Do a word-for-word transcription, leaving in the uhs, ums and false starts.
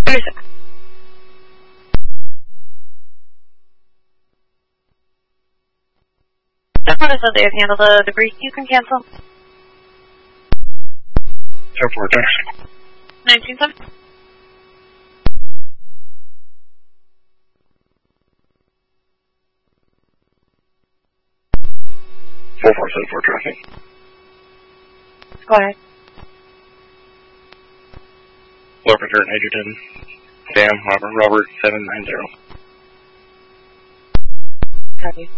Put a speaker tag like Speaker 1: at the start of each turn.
Speaker 1: thirty-six. Just notice that they've handled the debris. You can cancel.
Speaker 2: ten four, thanks.
Speaker 1: nineteen seven.
Speaker 2: four four seven four traffic.
Speaker 1: Go ahead.
Speaker 2: Carpenter and Edgerton. Sam, Robert, Robert, seven nine zero.
Speaker 1: Copy.